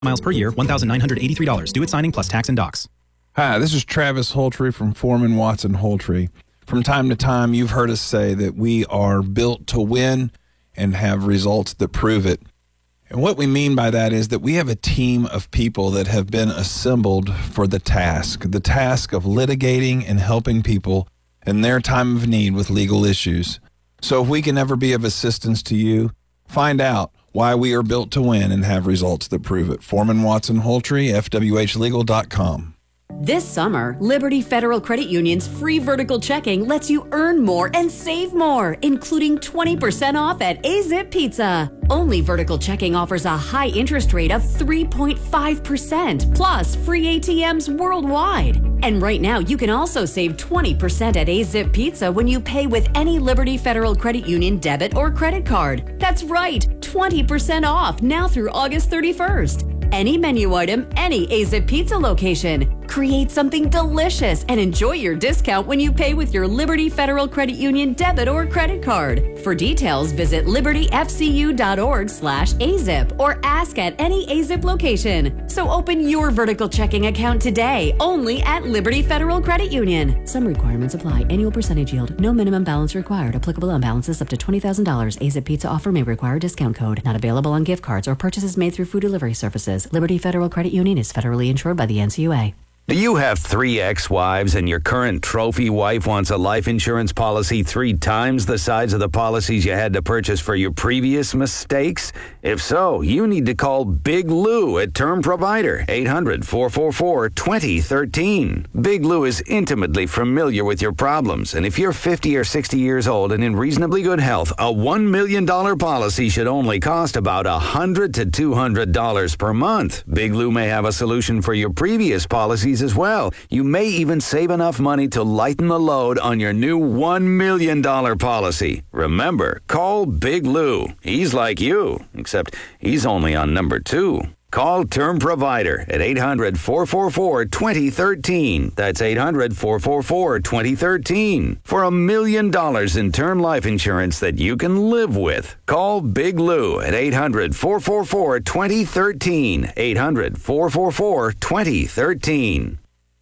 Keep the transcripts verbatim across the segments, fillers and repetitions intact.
Miles per year, one thousand nine hundred eighty-three dollars. Due at signing plus tax and docs. Hi, this is Travis Holtree from Foreman Watson Holtree. From time to time, you've heard us say that we are built to win and have results that prove it. And what we mean by that is that we have a team of people that have been assembled for the task, the task of litigating and helping people in their time of need with legal issues. So if we can ever be of assistance to you, find out why we are built to win and have results that prove it. Foreman Watson Holtree, F W H legal dot com. This summer, Liberty Federal Credit Union's free vertical checking lets you earn more and save more, including twenty percent off at A-Zip Pizza. Only vertical checking offers a high interest rate of three point five percent, plus free A T Ms worldwide. And right now, you can also save twenty percent at A-Zip Pizza when you pay with any Liberty Federal Credit Union debit or credit card. That's right, twenty percent off now through August thirty-first. Any menu item, any A-Zip Pizza location. Create something delicious and enjoy your discount when you pay with your Liberty Federal Credit Union debit or credit card. For details, visit libertyfcu.org slash AZIP or ask at any A-Zip location. So open your vertical checking account today, only at Liberty Federal Credit Union. Some requirements apply. Annual percentage yield. No minimum balance required. Applicable on balances up to twenty thousand dollars. A-Zip Pizza offer may require discount code. Not available on gift cards or purchases made through food delivery services. Liberty Federal Credit Union is federally insured by the N C U A. Do you have three ex-wives and your current trophy wife wants a life insurance policy three times the size of the policies you had to purchase for your previous mistakes? If so, you need to call Big Lou at Term Provider, eight hundred, four four four, two zero one three. Big Lou is intimately familiar with your problems, and if you're fifty or sixty years old and in reasonably good health, a one million dollars policy should only cost about one hundred to two hundred dollars per month. Big Lou may have a solution for your previous policies as well. You may even save enough money to lighten the load on your new one million dollars policy. Remember, call Big Lou. He's like you, except he's only on number two. Call Term Provider at eight hundred, four four four, two zero one three. That's eight hundred, four four four, two zero one three. For a million dollars in term life insurance that you can live with. Call Big Lou at eight hundred, four four four, two zero one three. eight hundred, four four four, two zero one three.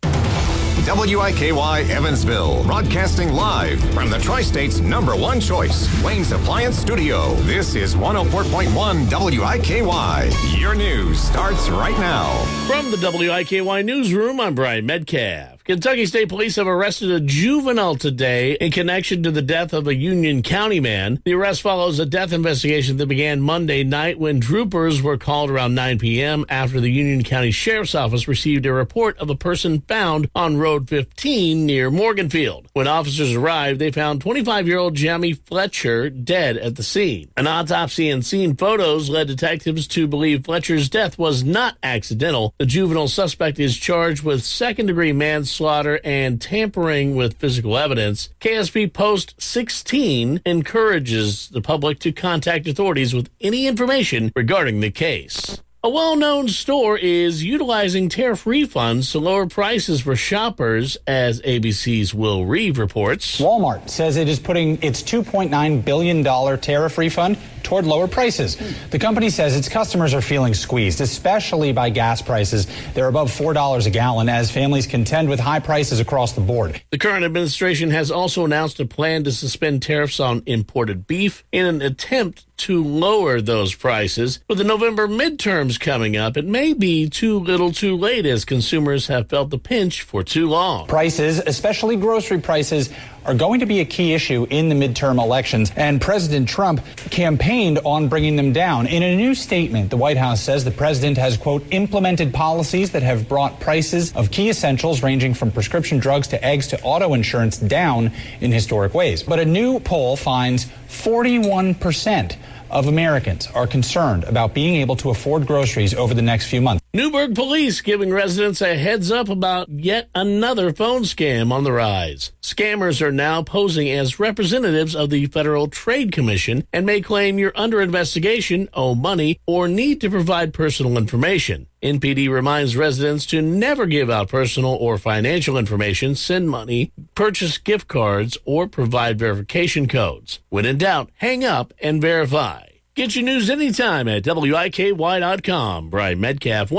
W I K Y Evansville, broadcasting live from the Tri-State's number one choice, Wayne's Appliance Studio. This is one oh four point one W I K Y. Your news starts right now. From the W I K Y newsroom, I'm Brian Metcalf. Kentucky State Police have arrested a juvenile today in connection to the death of a Union County man. The arrest follows a death investigation that began Monday night when troopers were called around nine p.m. after the Union County Sheriff's Office received a report of a person found on Road fifteen near Morganfield. When officers arrived, they found twenty-five-year-old Jamie Fletcher dead at the scene. An autopsy and scene photos led detectives to believe Fletcher's death was not accidental. The juvenile suspect is charged with second-degree manslaughter and tampering with physical evidence. K S P Post sixteen encourages the public to contact authorities with any information regarding the case. A well-known store is utilizing tariff refunds to lower prices for shoppers, as A B C's Will Reeve reports. Walmart says it is putting its two point nine billion dollars tariff refund toward lower prices. The company says its customers are feeling squeezed, especially by gas prices. They're above four dollars a gallon as families contend with high prices across the board. The current administration has also announced a plan to suspend tariffs on imported beef in an attempt to lower those prices. With the November midterms coming up, it may be too little too late as consumers have felt the pinch for too long. Prices, especially grocery prices, are going to be a key issue in the midterm elections, and President Trump campaigned on bringing them down. In a new statement, the White House says the president has, quote, implemented policies that have brought prices of key essentials ranging from prescription drugs to eggs to auto insurance down in historic ways. But a new poll finds forty-one percent of Americans are concerned about being able to afford groceries over the next few months. Newburgh police giving residents a heads up about yet another phone scam on the rise. Scammers are now posing as representatives of the Federal Trade Commission and may claim you're under investigation, owe money, or need to provide personal information. N P D reminds residents to never give out personal or financial information, send money, purchase gift cards, or provide verification codes. When in doubt, hang up and verify. Get your news anytime at W I K Y dot com. Brian Metcalf.